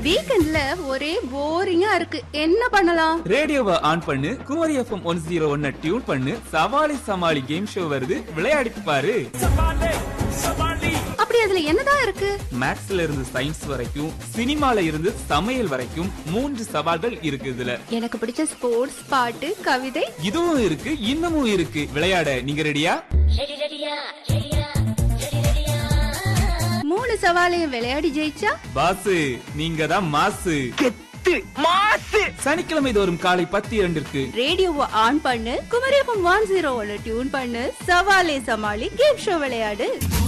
வீக்கெண்ட்ல ஒரே போரிங்கா இருக்கு, என்ன பண்ணலாம்? ரேடியோவை ஆன் பண்ணு, குமரி எஃப்எம் 101 டியூன் பண்ணு, சவாலி சமாளி கேம் ஷோ வருது, விளையாடிட்டு பாரு. அப்படி அதுல என்னதான் இருக்கு? மேத்ஸ்ல இருந்து சயின்ஸ் வரைக்கும், சினிமால இருந்து சமையல் வரைக்கும் 3 சவால்கள் இருக்கு இதுல. எனக்கு பிடிச்ச ஸ்போர்ட்ஸ், பாட்டு, கவிதை இதுவும் இருக்கு, இன்னமும் இருக்கு. விளையாட நீங்க ரெடியா? 3 சவாலையும் விளையாடி ஜெயிச்சா பாசு நீங்க தான் மாசு. சனிக்கிழமை தோறும் காலை 10:02 ரேடியோவை ஆன் பண்ணு, குமரி எஃப்எம் 101 டியூன் பண்ணு, சவாலே சமாளி கேம் ஷோ விளையாடு.